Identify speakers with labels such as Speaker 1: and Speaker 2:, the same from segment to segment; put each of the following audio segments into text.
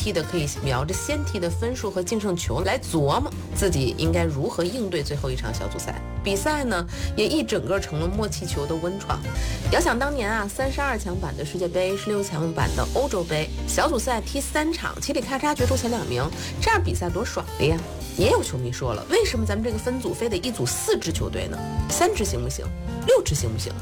Speaker 1: 批的可以瞄着先踢的分数和净胜球来琢磨自己应该如何应对最后一场小组赛。比赛呢，也一整个成了默契球的温床。遥想当年啊，32强版的世界杯、16强版的欧洲杯，小组赛踢3场，嘁里咔嚓决出前2名，这样比赛多爽的呀！也有球迷说了，为什么咱们这个分组非得一组4支球队呢？3支行不行？6支行不行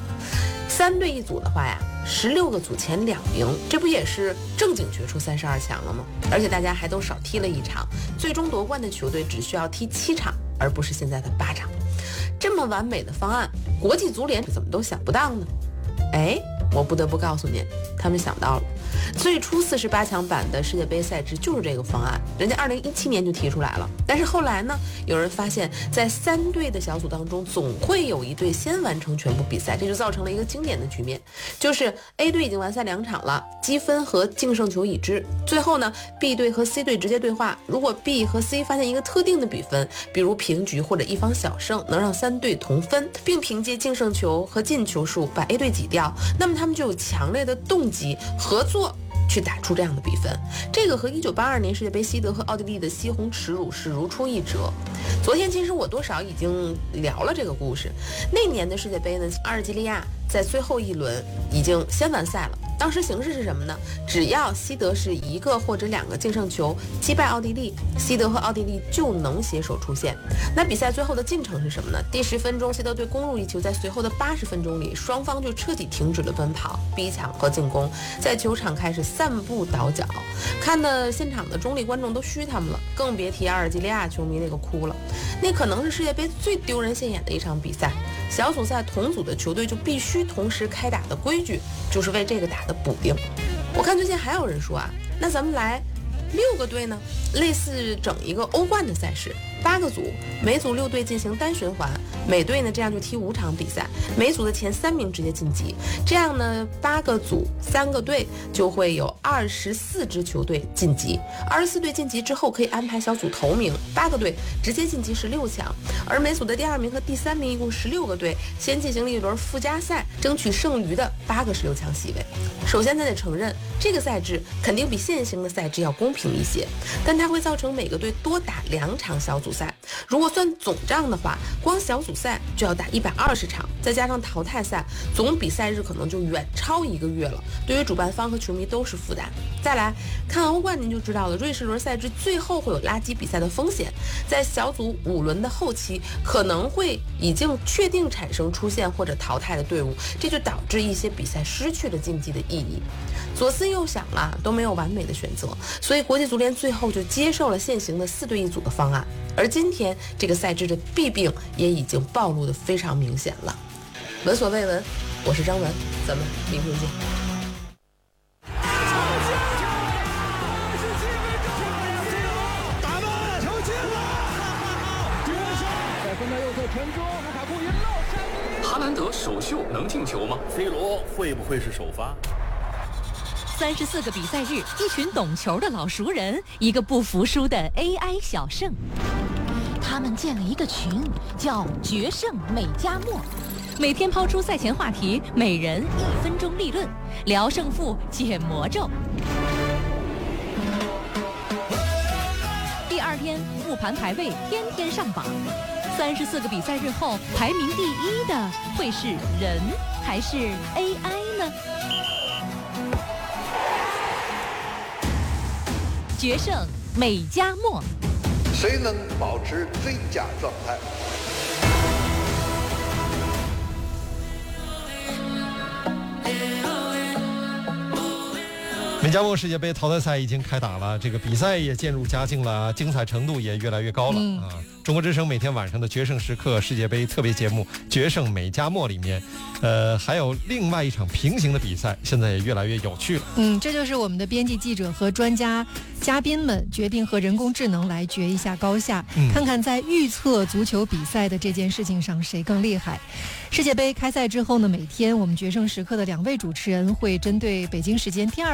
Speaker 1: ？3队一组的话呀，16个组前2名，这不也是正经决出32强了吗？而且大家还都少踢了1场，最终夺冠的球队只需要踢7场，而不是现在的8场。这么完美的方案，国际足联怎么都想不到呢？哎，我不得不告诉您，他们想到了。最初48强版的世界杯赛制就是这个方案，人家2017年就提出来了。但是后来呢，有人发现，在3队的小组当中，总会有一队先完成全部比赛，这就造成了一个经典的局面，就是 A 队已经完赛2场了，积分和净胜球已知。最后呢 ，B 队和 C 队直接对话，如果 B 和 C 发现一个特定的比分，比如平局或者一方小胜，能让3队同分，并凭借净胜球和进球数把 A 队挤掉，那么他们就有强烈的动机合作去打出这样的比分。这个和1982年世界杯西德和奥地利的西红耻辱是如出一辙。昨天其实我多少已经聊了这个故事。那年的世界杯呢，阿尔及利亚在最后一轮已经先完赛了。当时形势是什么呢？只要西德是1个或者2个净胜球击败奥地利，西德和奥地利就能携手出线。那比赛最后的进程是什么呢？第10分钟，西德队攻入1球，在随后的80分钟里，双方就彻底停止了奔跑、逼抢和进攻，在球场开始散步倒脚，看的现场的中立观众都虚他们了，更别提阿尔及利亚球迷那个哭了。那可能是世界杯最丢人现眼的一场比赛。小组赛同组的球队就必须同时开打的规矩，就是为这个打的补丁。我看最近还有人说啊，那咱们来6个队呢，类似整一个欧冠的赛事，8个组，每组6队进行单循环，每队呢这样就踢5场比赛，每组的前3名直接晋级。这样呢8个组3个队就会有24支球队晋级，24队晋级之后可以安排小组头名，8个队直接晋级16强，而每组的第2名和第3名一共16个队，先进行了一轮附加赛，争取剩余的8个16强席位。首先咱得承认，这个赛制肯定比现行的赛制要公平一些，但它会造成每个队多打2场小组赛。如果算总账的话，光小组赛就要打120场，再加上淘汰赛，总比赛日可能就远超1个月了，对于主办方和球迷都是负担。再来看欧冠，您就知道了，瑞士轮赛制最后会有垃圾比赛的风险，在小组5轮的后期，可能会已经确定产生出线或者淘汰的队伍，这就导致一些比赛失去了竞技的意义。左思右想啊，都没有完美的选择，所以国际足联最后就接受了现行的4队1组的方案。而今天这个赛制的弊病也已经暴露得非常明显了。闻所未闻，我是张文，咱们明天见。
Speaker 2: 哈兰德首秀能进球吗
Speaker 3: ？C 罗会不会是首发
Speaker 4: ？34个比赛日，一群懂球的老熟人，一个不服输的 AI 小胜。他们建了一个群，叫“决胜美加墨”，每天抛出赛前话题，每人1分钟立论，聊胜负，解魔咒。第2天复盘排位，天天上榜。34个比赛日后，排名第1的会是人还是 AI 呢？决胜美加墨，
Speaker 5: 谁能保持最佳状态？
Speaker 6: 美加墨世界杯淘汰赛已经开打了，这个比赛也渐入佳境了，精彩程度也越来越高了啊！中国之声每天晚上的决胜时刻世界杯特别节目《决胜美加墨》里面，还有另外一场平行的比赛，现在也越来越有趣了。
Speaker 7: 这就是我们的编辑记者和专家嘉宾们决定和人工智能来决一下高下，看看在预测足球比赛的这件事情上谁更厉害。世界杯开赛之后呢，每天我们决胜时刻的2位主持人会针对北京时间第2天的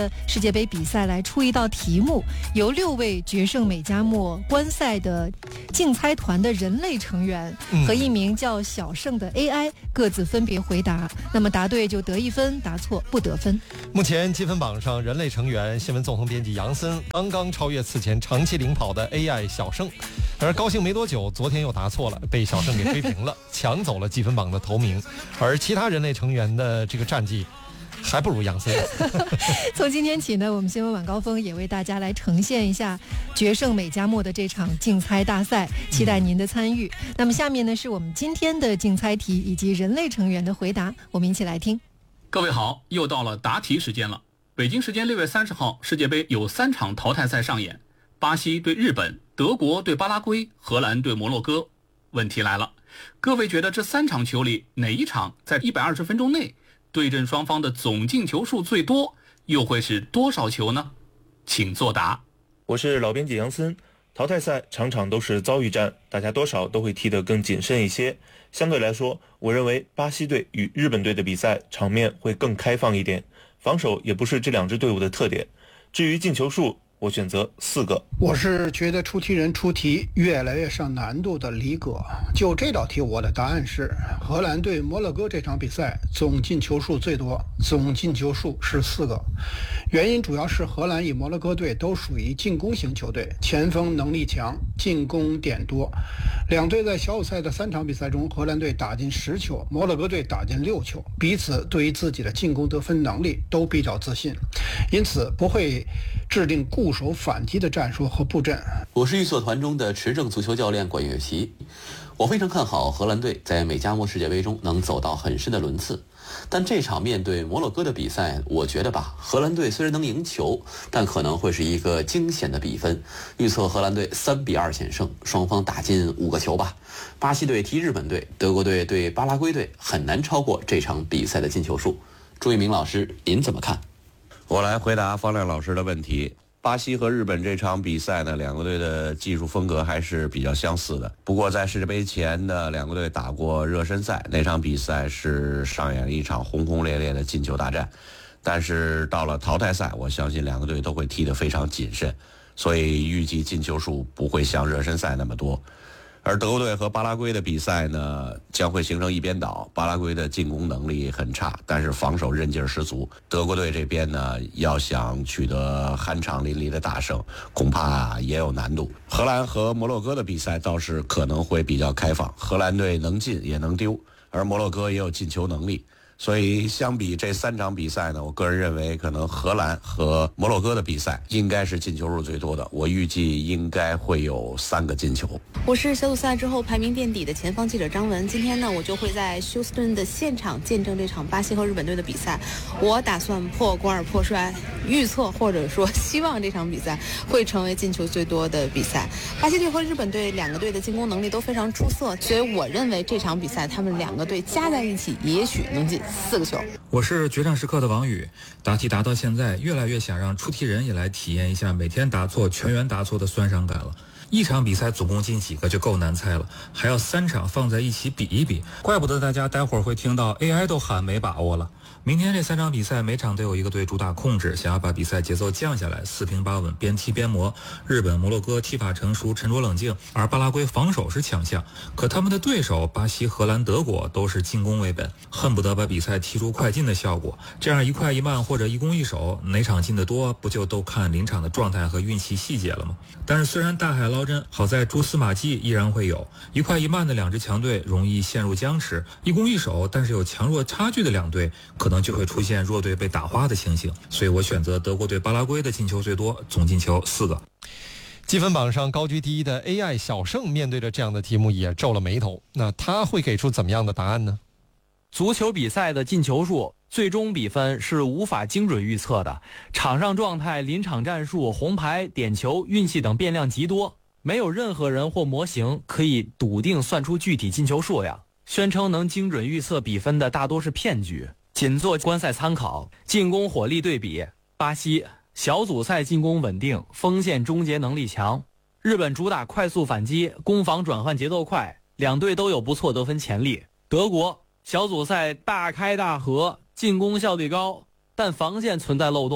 Speaker 7: 的世界杯比赛来出一道题目，由6位决胜美加墨观赛的竞猜团的人类成员和一名叫小胜的 AI 各自分别回答，那么答对就得1分，答错不得分。
Speaker 6: 目前积分榜上，人类成员新闻纵横编辑杨森刚刚超越此前长期领跑的 AI 小胜，而高兴没多久，昨天又答错了，被小胜给追平了，抢走了积分榜的头名。而其他人类成员的这个战绩还不如杨森。
Speaker 7: 从今天起呢，我们新闻晚高峰也为大家来呈现一下决胜美加墨的这场竞猜大赛，期待您的参与。那么下面呢，是我们今天的竞猜题以及人类成员的回答，我们一起来听。
Speaker 2: 各位好，又到了答题时间了。北京时间6月30号，世界杯有3场淘汰赛上演，巴西对日本，德国对巴拉圭，荷兰对摩洛哥。问题来了，各位觉得这3场球里哪一场在120分钟内对阵双方的总进球数最多，又会是多少球呢？请作答。
Speaker 8: 我是老编辑杨森。淘汰赛场场都是遭遇战，大家多少都会踢得更谨慎一些。相对来说，我认为巴西队与日本队的比赛场面会更开放一点，防守也不是这2支队伍的特点。至于进球数，我选择4个。
Speaker 9: 我是觉得出题人出题越来越上难度的李葛。就这道题，我的答案是荷兰对摩洛哥这场比赛总进球数最多，总进球数是4个。原因主要是荷兰与摩洛哥队都属于进攻型球队，前锋能力强，进攻点多。两队在小组赛的3场比赛中，荷兰队打进10球，摩洛哥队打进6球，彼此对于自己的进攻得分能力都比较自信，因此不会制定固守反击的战术和布阵。
Speaker 10: 我是预测团中的持证足球教练管乐琪，我非常看好荷兰队在美加墨世界杯中能走到很深的轮次。但这场面对摩洛哥的比赛，我觉得吧，荷兰队虽然能赢球，但可能会是一个惊险的比分。预测荷兰队3-2险胜，双方打进5个球吧。巴西队踢日本队，德国队对巴拉圭队，很难超过这场比赛的进球数。朱一鸣老师，您怎么看？
Speaker 11: 我来回答方亮老师的问题。巴西和日本这场比赛呢，两个队的技术风格还是比较相似的。不过在世界杯前呢，两个队打过热身赛，那场比赛是上演了一场轰轰烈烈的进球大战。但是到了淘汰赛，我相信两个队都会踢得非常谨慎，所以预计进球数不会像热身赛那么多。而德国队和巴拉圭的比赛呢，将会形成一边倒。巴拉圭的进攻能力很差，但是防守韧劲十足。德国队这边呢，要想取得酣畅淋漓的大胜，恐怕也有难度。荷兰和摩洛哥的比赛倒是可能会比较开放，荷兰队能进也能丢，而摩洛哥也有进球能力。所以相比这3场比赛呢，我个人认为可能荷兰和摩洛哥的比赛应该是进球数最多的，我预计应该会有3个进球。
Speaker 12: 我是小组赛之后排名垫底的前方记者张文，今天呢我就会在休斯顿的现场见证这场巴西和日本队的比赛。我打算破罐儿破摔，预测或者说希望这场比赛会成为进球最多的比赛。巴西队和日本队两个队的进攻能力都非常出色，所以我认为这场比赛他们两个队加在一起也许能进4个球。
Speaker 13: 我是决战时刻的王宇，答题答到现在，越来越想让出题人也来体验一下每天答错全员答错的酸伤感了。一场比赛总共进几个就够难猜了，还要3场放在一起比一比，怪不得大家待会儿会听到 AI 都喊没把握了。明天这3场比赛每场都有一个队主打控制，想要把比赛节奏降下来，4平8稳，边踢边磨。日本、摩洛哥踢法成熟，沉着冷静，而巴拉圭防守是强项，可他们的对手巴西、荷兰、德国都是进攻为本，恨不得把比赛踢出快进的效果。这样一快一慢或者一攻一守，哪场进得多，不就都看临场的状态和运气细节了吗？但是虽然大海捞针，好在蛛丝马迹依然会有。一快一慢的2支强队容易陷入僵持，一攻一守但是有强弱差距的2队可能就会出现弱队被打花的情形。所以我选择德国对巴拉圭的进球最多，总进球4个。
Speaker 6: 积分榜上高居第一的 AI 小胜面对着这样的题目也皱了眉头，那他会给出怎么样的答案呢？
Speaker 14: 足球比赛的进球数最终比分是无法精准预测的，场上状态、临场战术、红牌、点球、运气等变量极多，没有任何人或模型可以笃定算出具体进球数量。宣称能精准预测比分的大多是骗局，仅做观赛参考。进攻火力对比，巴西小组赛进攻稳定，锋线终结能力强；日本主打快速反击，攻防转换节奏快，2队都有不错得分潜力。德国小组赛大开大合，进攻效率高，但防线存在漏洞。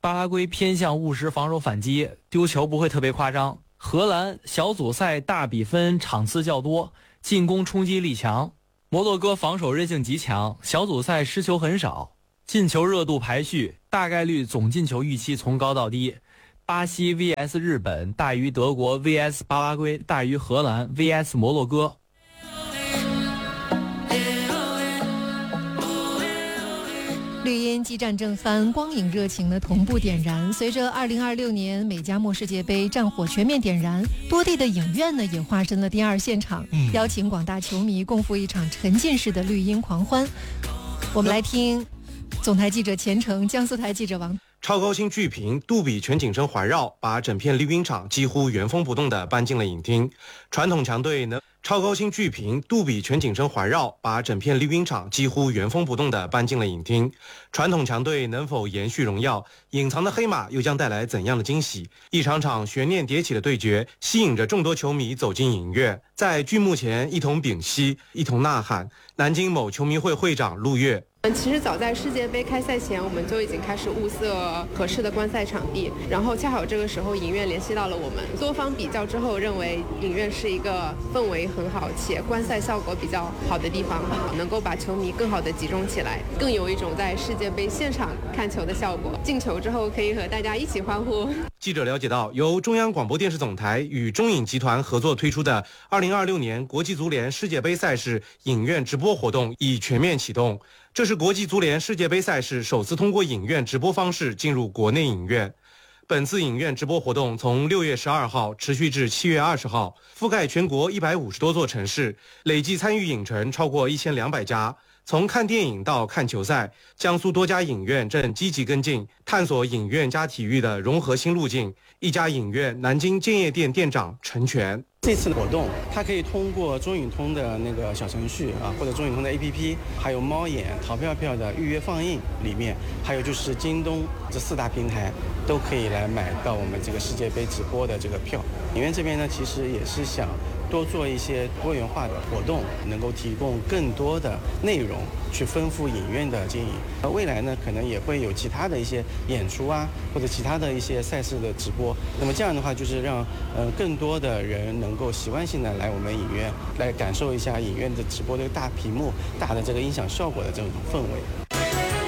Speaker 14: 巴拉圭偏向务实防守反击，丢球不会特别夸张。荷兰小组赛大比分场次较多，进攻冲击力强。摩洛哥防守韧性极强，小组赛失球很少。进球热度排序，大概率总进球预期从高到低。巴西 vs 日本大于德国 vs 巴拉圭大于荷兰 vs 摩洛哥。
Speaker 7: 绿茵激战正酣，光影热情的同步点燃。随着2026年美加墨世界杯战火全面点燃，多地的影院呢也化身了第二现场，邀请广大球迷共赴一场沉浸式的绿茵狂欢。我们来听总台记者钱程、江苏台记者王。
Speaker 15: 超高清巨屏、杜比全景声环绕，把整片绿茵场几乎原封不动地搬进了影厅。传统强队能超高清巨屏、杜比全景声环绕，把整片绿茵场几乎原封不动地搬进了影厅。传统强队能否延续荣耀？隐藏的黑马又将带来怎样的惊喜？一场场悬念迭起的对决，吸引着众多球迷走进影院，在剧幕前一同屏息，一同呐喊。南京某球迷会会长陆月。
Speaker 12: 其实早在世界杯开赛前，我们就已经开始物色合适的观赛场地，然后恰好这个时候影院联系到了我们，多方比较之后认为影院是一个氛围很好且观赛效果比较好的地方，能够把球迷更好的集中起来，更有一种在世界杯现场看球的效果。进球之后可以和大家一起欢呼。
Speaker 15: 记者了解到，由中央广播电视总台与中影集团合作推出的2026年国际足联世界杯赛事影院直播活动已全面启动。这是国际足联世界杯赛事首次通过影院直播方式进入国内影院。本次影院直播活动从6月12号持续至7月20号，覆盖全国150多座城市，累计参与影城超过1200家。从看电影到看球赛，江苏多家影院正积极跟进，探索影院加体育的融合新路径。一家影院南京建业店店长陈全。
Speaker 16: 这次活动，它可以通过中影通的那个小程序啊，或者中影通的 APP， 还有猫眼、淘票票的预约放映里面，还有就是京东这4大平台，都可以来买到我们这个世界杯直播的这个票。影院这边呢，其实也是想多做一些多元化的活动，能够提供更多的内容去丰富影院的经营。未来呢，可能也会有其他的一些演出啊，或者其他的一些赛事的直播。那么这样的话，就是让更多的人能够习惯性的来我们影院，来感受一下影院的直播的大屏幕、大的这个音响效果的这种氛围。